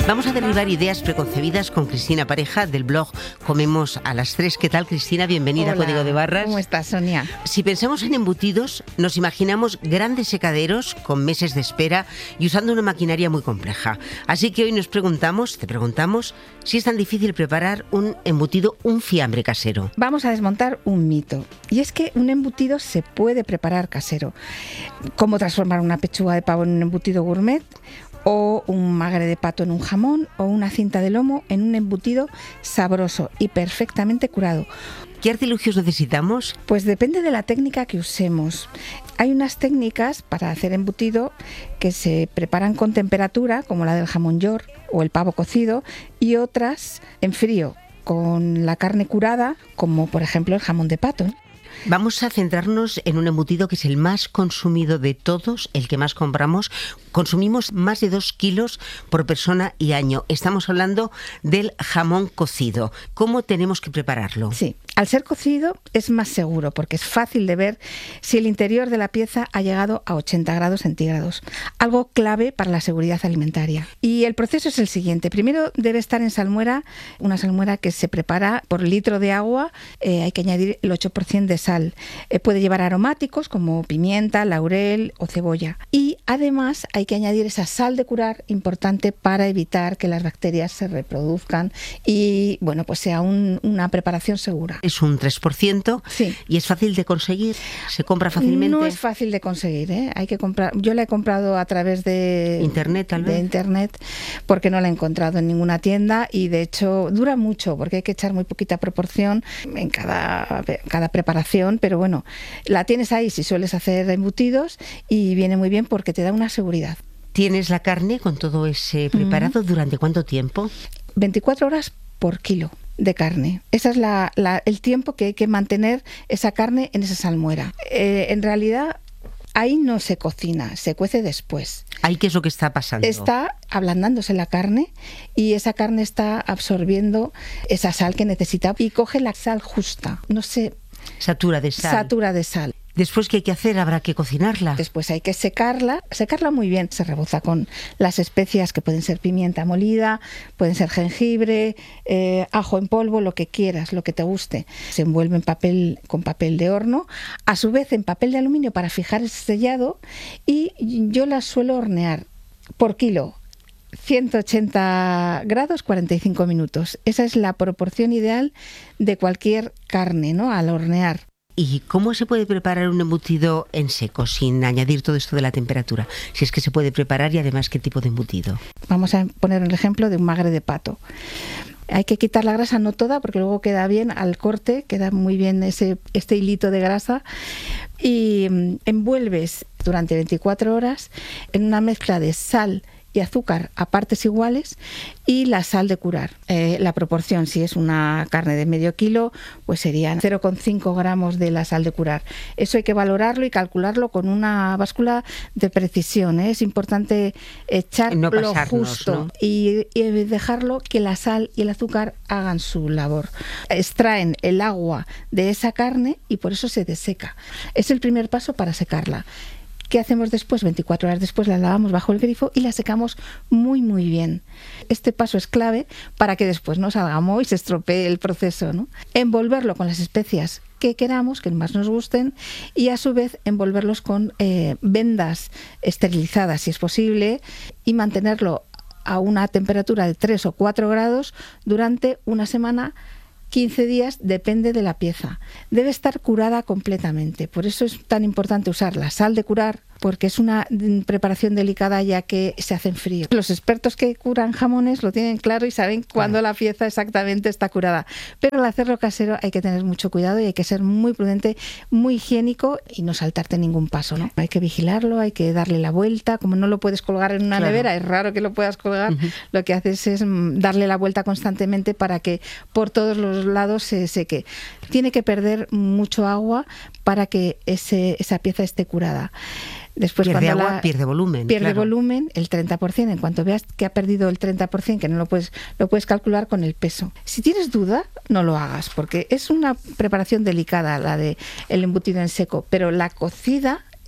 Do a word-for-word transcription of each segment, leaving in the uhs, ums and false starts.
Vamos a derribar ideas preconcebidas con Cristina Pareja del blog Comemos a las tres. ¿Qué tal, Cristina? Bienvenida. Hola, a Código de Barras. ¿Cómo estás, Sonia? Si pensamos en embutidos, nos imaginamos grandes secaderos con meses de espera y usando una maquinaria muy compleja. Así que hoy nos preguntamos, te preguntamos, si es tan difícil preparar un embutido, un fiambre casero. Vamos a desmontar un mito. Y es que un embutido se puede preparar casero. ¿Cómo transformar una pechuga de pavo en un embutido gourmet? O un magre de pato en un jamón, o una cinta de lomo en un embutido sabroso y perfectamente curado. ¿Qué artilugios necesitamos? Pues depende de la técnica que usemos. Hay unas técnicas para hacer embutido que se preparan con temperatura, como la del jamón york o el pavo cocido, y otras en frío, con la carne curada, como por ejemplo el jamón de pato. Vamos a centrarnos en un embutido que es el más consumido de todos, el que más compramos. Consumimos más de dos kilos por persona y año. Estamos hablando del jamón cocido. ¿Cómo tenemos que prepararlo? Sí, al ser cocido es más seguro porque es fácil de ver si el interior de la pieza ha llegado a ochenta grados centígrados, algo clave para la seguridad alimentaria. Y el proceso es el siguiente. Primero debe estar en salmuera, una salmuera que se prepara por litro de agua, eh, hay que añadir el ocho por ciento de sal. Eh, puede llevar aromáticos como pimienta, laurel o cebolla. Y además hay que añadir esa sal de curar importante para evitar que las bacterias se reproduzcan y bueno, pues sea un, una preparación segura. Es un tres por ciento, sí. Y es fácil de conseguir, se compra fácilmente. No es fácil de conseguir, ¿eh? Hay que comprar. Yo la he comprado a través de internet, tal vez. De internet, porque no la he encontrado en ninguna tienda y de hecho dura mucho porque hay que echar muy poquita proporción en cada, cada preparación, pero bueno, la tienes ahí si sueles hacer embutidos y viene muy bien porque te da una seguridad. ¿Tienes la carne con todo ese preparado? Uh-huh. ¿Durante cuánto tiempo? veinticuatro horas por kilo de carne. Ese es la, la, el tiempo que hay que mantener esa carne en esa salmuera. Eh, en realidad, ahí no se cocina, se cuece después. ¿Ahí qué es lo que está pasando? Está ablandándose la carne y esa carne está absorbiendo esa sal que necesita y coge la sal justa. No sé. Satura de sal. Satura de sal. Después, ¿qué hay que hacer? Habrá que cocinarla. Después hay que secarla, secarla muy bien. Se reboza con las especias que pueden ser pimienta molida, pueden ser jengibre, eh, ajo en polvo, lo que quieras, lo que te guste. Se envuelve en papel, con papel de horno, a su vez en papel de aluminio para fijar ese sellado y yo la suelo hornear por kilo. ciento ochenta grados, cuarenta y cinco minutos. Esa es la proporción ideal de cualquier carne, ¿no? Al hornear. ¿Y cómo se puede preparar un embutido en seco sin añadir todo esto de la temperatura? Si es que se puede preparar y además qué tipo de embutido. Vamos a poner el ejemplo de un magre de pato. Hay que quitar la grasa, no toda, porque luego queda bien al corte, queda muy bien ese, este hilito de grasa. Y envuelves durante veinticuatro horas en una mezcla de sal y azúcar a partes iguales y la sal de curar. Eh, la proporción, si es una carne de medio kilo, pues serían cero coma cinco gramos de la sal de curar. Eso hay que valorarlo y calcularlo con una báscula de precisión, ¿eh? Es importante echar no lo pasarnos, justo, ¿no? y, y dejarlo que la sal y el azúcar hagan su labor. Extraen el agua de esa carne y por eso se deseca. Es el primer paso para secarla. ¿Qué hacemos después? veinticuatro horas después la lavamos bajo el grifo y la secamos muy muy bien. Este paso es clave para que después no salga moho y se estropee el proceso, ¿no? Envolverlo con las especias que queramos, que más nos gusten, y a su vez envolverlos con eh, vendas esterilizadas si es posible y mantenerlo a una temperatura de tres o cuatro grados durante una semana, quince días, depende de la pieza. Debe estar curada completamente. Por eso es tan importante usar la sal de curar, porque es una preparación delicada ya que se hace en frío. Los expertos que curan jamones lo tienen claro y saben cuándo la pieza exactamente está curada. Pero al hacerlo casero hay que tener mucho cuidado y hay que ser muy prudente, muy higiénico y no saltarte ningún paso, ¿no? Hay que vigilarlo, hay que darle la vuelta. Como no lo puedes colgar en una claro. nevera, es raro que lo puedas colgar, uh-huh. Lo que haces es darle la vuelta constantemente para que por todos los lados se seque. Tiene que perder mucho agua para que ese, esa pieza esté curada. Después, pierde cuando agua, la, pierde volumen. Pierde claro. volumen, el treinta por ciento. En cuanto veas que ha perdido el treinta por ciento, que no lo puedes, lo puedes calcular con el peso. Si tienes duda, no lo hagas, porque es una preparación delicada la de el embutido en seco, pero la cocida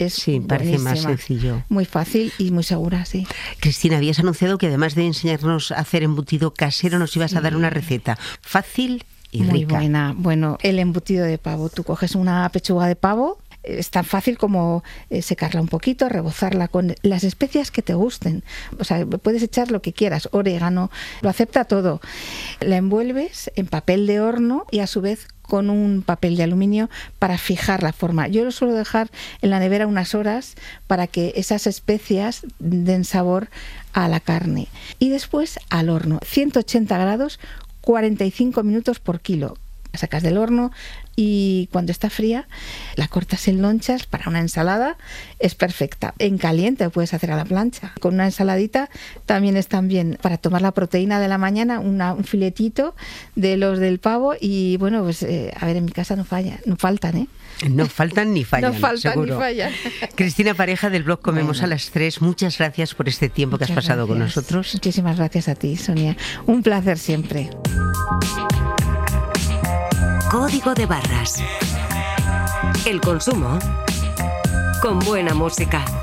es Sí, parece más buenísima. sencillo. Muy fácil y muy segura, sí. Cristina, habías anunciado que además de enseñarnos a hacer embutido casero, nos ibas a dar Sí. una receta fácil y Muy rica. buena. Bueno, el embutido de pavo. Tú coges una pechuga de pavo, es tan fácil como eh, secarla un poquito, rebozarla con las especias que te gusten. O sea, puedes echar lo que quieras, orégano, lo acepta todo. La envuelves en papel de horno y a su vez con un papel de aluminio para fijar la forma. Yo lo suelo dejar en la nevera unas horas para que esas especias den sabor a la carne. Y después al horno, ciento ochenta grados, cuarenta y cinco minutos por kilo. La sacas del horno y cuando está fría la cortas en lonchas para una ensalada, es perfecta. En caliente lo puedes hacer a la plancha. Con una ensaladita también están bien para tomar la proteína de la mañana, una, un filetito de los del pavo y bueno, pues eh, a ver, en mi casa no falla, no faltan, ¿eh? No faltan ni fallan, No faltan seguro. ni fallan. Cristina Pareja del blog Comemos Bueno. a las tres, muchas gracias por este tiempo que has Muchas pasado con gracias. nosotros. Muchísimas gracias a ti, Sonia. Un placer siempre. Código de barras. El consumo con buena música.